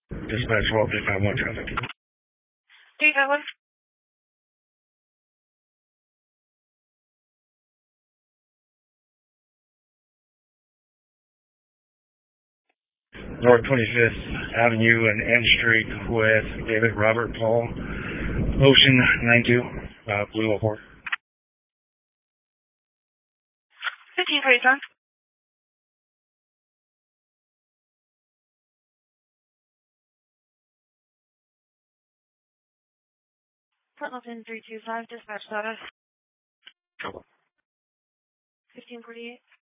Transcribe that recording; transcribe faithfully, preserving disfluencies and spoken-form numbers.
Dispatch twelve five one traffic. three five one. North twenty-fifth Avenue and N Street with David Robert Paul. Ocean nine two, uh, Blue oh four. fifteen forty-seven. Portland three two five, dispatch status. Trouble. fifteen forty-eight.